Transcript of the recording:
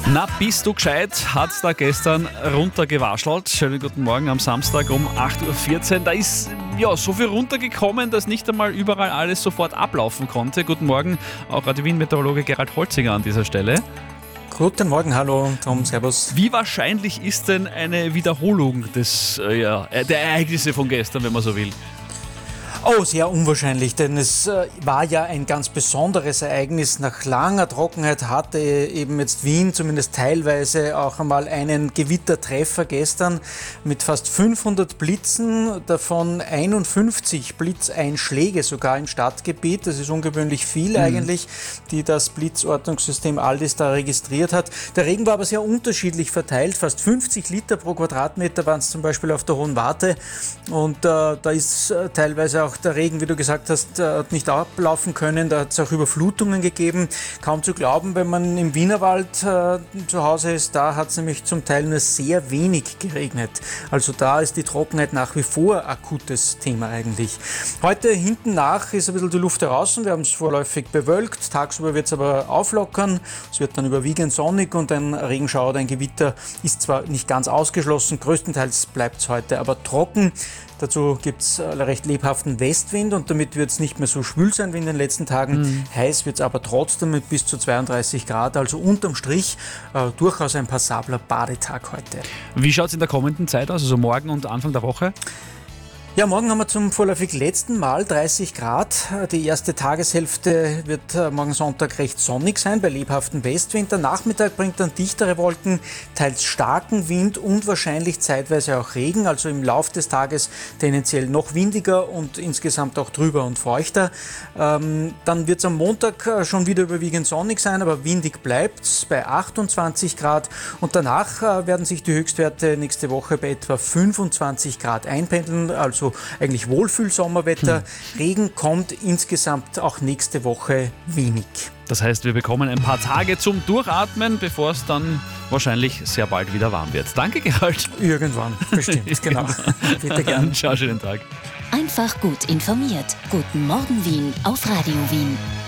Na, bist du gescheit? Hat da gestern runtergewaschelt. Schönen guten Morgen am Samstag um 8.14 Uhr. Da ist ja so viel runtergekommen, dass nicht einmal überall alles sofort ablaufen konnte. Guten Morgen, auch Radio Wien-Meteorologe Gerald Holzinger an dieser Stelle. Guten Morgen, hallo Tom, servus. Wie wahrscheinlich ist denn eine Wiederholung der Ereignisse von gestern, wenn man so will? Oh, sehr unwahrscheinlich, denn es war ja ein ganz besonderes Ereignis. Nach langer Trockenheit hatte eben jetzt Wien zumindest teilweise auch einmal einen Gewittertreffer gestern mit fast 500 Blitzen, davon 51 Blitzeinschläge sogar im Stadtgebiet. Das ist ungewöhnlich viel eigentlich, die das Blitzortungssystem Aldis da registriert hat. Der Regen war aber sehr unterschiedlich verteilt. Fast 50 Liter pro Quadratmeter waren es zum Beispiel auf der Hohen Warte. Und da ist teilweise auch der Regen, wie du gesagt hast, hat nicht ablaufen können. Da hat es auch Überflutungen gegeben. Kaum zu glauben, wenn man im Wienerwald zu Hause ist. Da hat es nämlich zum Teil nur sehr wenig geregnet. Also da ist die Trockenheit nach wie vor akutes Thema eigentlich. Heute hinten nach ist ein bisschen die Luft heraus. Wir haben es vorläufig bewölkt. Tagsüber wird es aber auflockern. Es wird dann überwiegend sonnig und ein Regenschauer oder ein Gewitter ist zwar nicht ganz ausgeschlossen. Größtenteils bleibt es heute aber trocken. Dazu gibt es recht lebhaften Westwind und damit wird es nicht mehr so schwül sein wie in den letzten Tagen. Heiß wird es aber trotzdem mit bis zu 32 Grad, also unterm Strich durchaus ein passabler Badetag heute. Wie schaut es in der kommenden Zeit aus, also morgen und Anfang der Woche? Ja, morgen haben wir zum vorläufig letzten Mal 30 Grad. Die erste Tageshälfte wird morgen Sonntag recht sonnig sein, bei lebhaftem Westwind. Der Nachmittag bringt dann dichtere Wolken, teils starken Wind und wahrscheinlich zeitweise auch Regen. Also im Lauf des Tages tendenziell noch windiger und insgesamt auch trüber und feuchter. Dann wird es am Montag schon wieder überwiegend sonnig sein, aber windig bleibt es bei 28 Grad. Und danach werden sich die Höchstwerte nächste Woche bei etwa 25 Grad einpendeln, also eigentlich Wohlfühl-Sommerwetter. Regen kommt insgesamt auch nächste Woche wenig. Das heißt, wir bekommen ein paar Tage zum Durchatmen, bevor es dann wahrscheinlich sehr bald wieder warm wird. Danke, Gerald. Irgendwann, bestimmt, genau. Bitte gern. Ciao, schönen Tag. Einfach gut informiert. Guten Morgen Wien auf Radio Wien.